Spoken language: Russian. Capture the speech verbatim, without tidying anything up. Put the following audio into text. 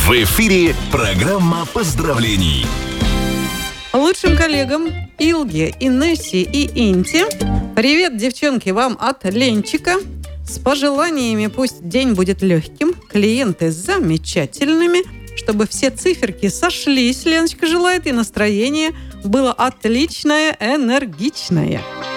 В эфире программа поздравлений. Лучшим коллегам Илге, Инессе и Инте привет, девчонки, вам от Ленчика. С пожеланиями: пусть день будет легким, клиенты замечательными, чтобы все циферки сошлись, Леночка желает, и настроение было отличное, энергичное.